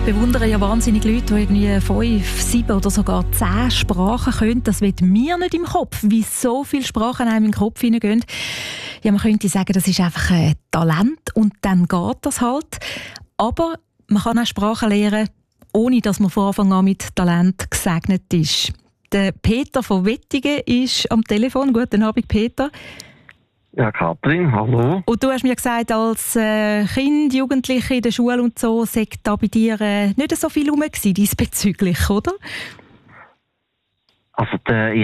bewundere ja wahnsinnig Leute, die irgendwie 5, 7 oder sogar 10 Sprachen können. Das wird mir nicht im Kopf, wie so viele Sprachen einem in den Kopf hineingehen. Ja, man könnte sagen, das ist einfach ein Talent und dann geht das halt. Aber man kann auch Sprachen lernen, ohne dass man von Anfang an mit Talent gesegnet ist. Der Peter von Wettigen ist am Telefon. Guten Abend, Peter. Ja, Katrin, hallo. Und du hast mir gesagt, als Kind, Jugendliche in der Schule und so, sei da bei dir nicht so viel rum gewesen, diesbezüglich, oder? Also ich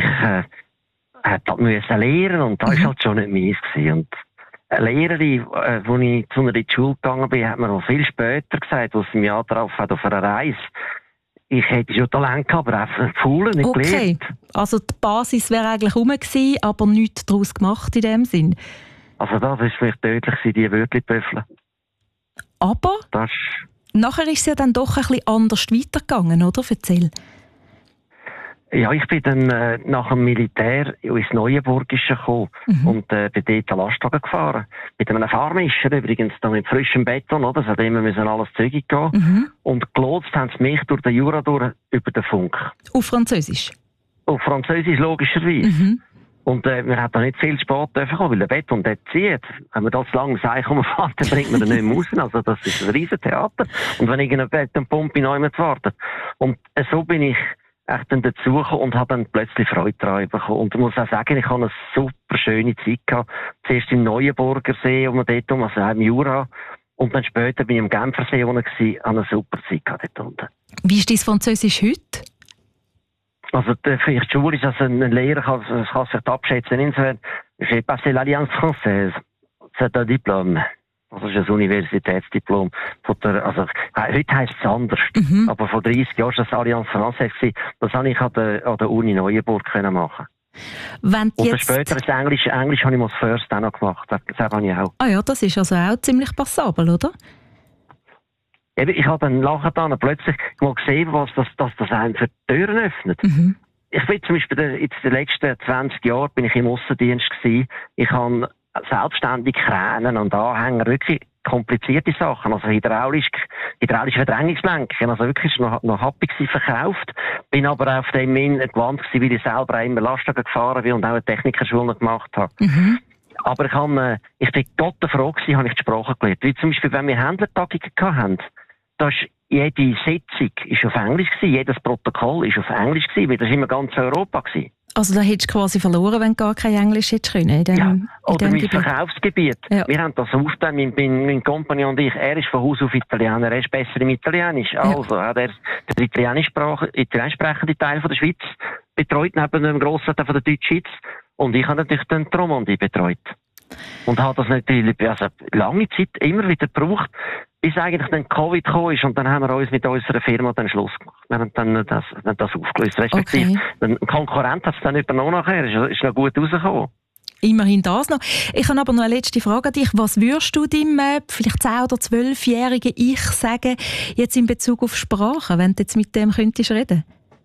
musste lernen und das war halt schon nicht meins gewesen. Und eine Lehrerin, als ich zu einer in die Schule gegangen bin, hat mir noch viel später gesagt, als sie mich angetroffen hat auf einer Reise, ich hätte schon Talent gehabt, aber einfach faul, nicht gelernt. Also die Basis wäre eigentlich rum gewesen, aber nichts daraus gemacht in dem Sinn. Also das war vielleicht tödlich, die Wörtli-Pöffel. Aber nachher ist es ja dann doch ein bisschen anders weitergegangen, oder? Erzähl. Ja, ich bin dann nach dem Militär ins Neuenburgische gekommen und bin dort einen Lastwagen gefahren. Mit einem Fahrmischer übrigens, da mit frischem Beton, oder? Es hat immer alles zügig gehen. Und gelotst haben sie mich durch den Jura durch über den Funk. Auf Französisch? Auf Französisch logischerweise. Und wir haben da nicht viel spät kommen, weil der Beton dort zieht. Wenn man das lang Seich umfährt, dann bringt man den nicht mehr raus. Also das ist ein riesen Theater. Und wenn irgendeine Betonpumpe neu mit warten. Und so bin ich echt dann dazugekommen und habe dann plötzlich Freude daran bekommen. Und ich muss auch sagen, ich habe eine super schöne Zeit gehabt. Zuerst im Neuenburger See, dort also auch im Jura. Und dann später bin ich im Genfersee unten gewesen, habe eine super Zeit gehabt dort unten. Wie ist dein Französisch heute? Also, vielleicht die Schule ist, also ein Lehrer kann sich abschätzen. Insofern, j'ai passé l'Alliance Française. C'est un Diplôme. Das ist ein Universitätsdiplom. Also, heute heisst es anders. Aber vor 30 Jahren war das Alliance Française. Das habe ich an der Uni Neuenburg machen. Und später ist Englisch habe ich mal das First auch noch gemacht. Das habe ich auch. Ah ja, das ist also auch ziemlich passabel, oder? Eben, ich habe dann nachher plötzlich mal gesehen, was das einem für Türen öffnet. Ich bin zum Beispiel in den letzten 20 Jahren bin ich im Aussendienst gewesen. Ich habe selbstständig Kränen und Anhänger, wirklich komplizierte Sachen, also hydraulische Verdrängungslenkung, also wirklich noch happy gewesen, verkauft. Bin aber auf dem gewandt gewesen, weil ich selber immer Lastwagen gefahren bin und auch eine Technikerschule gemacht habe. Aber ich bin Gott froh gewesen, habe ich die Sprache gelernt. Wie zum Beispiel, wenn wir Händlertagungen hatten, da ist jede Sitzung ist auf Englisch gewesen, jedes Protokoll ist auf Englisch gewesen, weil das immer ganz Europa gewesen. Also da hättest du quasi verloren, wenn du gar kein Englisch hättest können. Oder mein Verkaufsgebiet. Ja. Wir haben das aufgeteilt, mein Kompagnon und ich. Er ist von Haus auf Italiener, er ist besser im Italienisch. Also hat er den italienisch sprechenden Teil von der Schweiz betreut, neben dem grossen Teil von der Deutschschweiz. Und ich habe natürlich den Romandie betreut. Und habe das natürlich lange Zeit immer wieder gebraucht, bis eigentlich dann Covid gekommen ist. Und dann haben wir uns mit unserer Firma dann Schluss gemacht. Wir haben dann das aufgelöst. Respektive, ein Konkurrent hat es dann übernommen nachher. Ist noch gut rausgekommen. Immerhin das noch. Ich habe aber noch eine letzte Frage an dich. Was würdest du deinem vielleicht 10- oder 12-jährigen Ich sagen, jetzt in Bezug auf Sprache, wenn du jetzt mit dem könntest reden?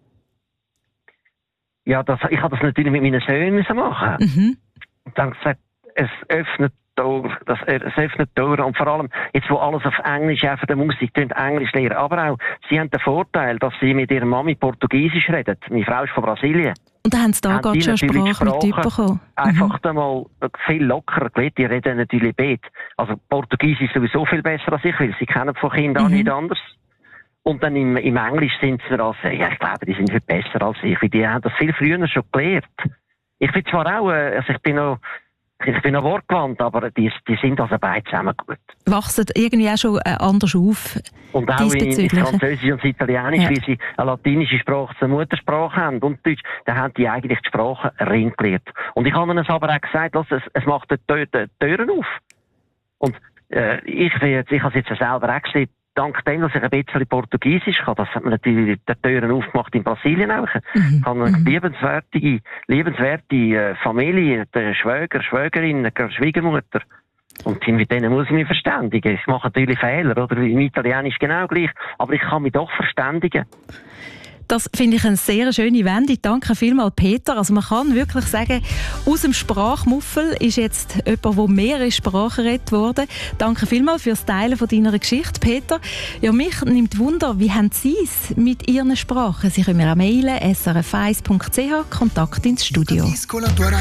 Ja, ich habe das natürlich mit meinen Söhnen machen. Und dann gesagt, es öffnet Tore. Und vor allem, jetzt wo alles auf Englisch, auch für die Musik, Englisch lernen. Aber auch, sie haben den Vorteil, dass sie mit ihrer Mami Portugiesisch reden. Meine Frau ist von Brasilien. Und dann haben sie da gerade schon Sprache mit bekommen. Einfach einmal viel lockerer gelernt. Die reden natürlich Bet. Also Portugiesisch ist sowieso viel besser als ich, weil sie kennen von Kindern nicht anders. Und dann im Englisch sind sie ich glaube, die sind viel besser als ich, weil die haben das viel früher schon gelernt. Ich bin zwar auch, ich bin noch wortgewandt, aber die sind also beide zusammen gut. Wachsen irgendwie auch schon anders auf? Und auch in Französisch und Italienisch, weil sie eine latinische Sprache zur Muttersprache haben und Deutsch, dann haben die eigentlich die Sprache rein gelernt. Und ich habe ihnen aber auch gesagt, es macht die Türen auf. Und ich habe es jetzt selber auch gesehen, dank dem, dass ich ein bisschen Portugiesisch kann, das hat mir natürlich die Türen aufgemacht in Brasilien auch. Ich habe eine liebenswerte Familie, der Schwäger, Schwägerin, Schwiegermutter. Und mit denen muss ich mich verständigen. Ich mache natürlich Fehler, oder? Im Italienisch genau gleich. Aber ich kann mich doch verständigen. Das finde ich eine sehr schöne Wende. Danke vielmals, Peter. Also man kann wirklich sagen, aus dem Sprachmuffel ist jetzt jemand, der mehrere Sprachen redet worden. Danke vielmals für das Teilen von deiner Geschichte, Peter. Ja, mich nimmt Wunder, wie haben Sie es mit Ihren Sprachen? Sie können mir auch mailen, srf1.ch, Kontakt ins Studio.